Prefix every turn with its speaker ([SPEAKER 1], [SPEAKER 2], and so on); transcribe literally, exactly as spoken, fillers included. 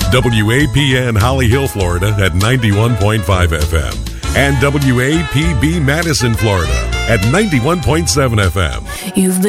[SPEAKER 1] W A P N Holly Hill, Florida at ninety-one point five F M. And W A P B Madison, Florida at ninety-one point seven F M.
[SPEAKER 2] You've been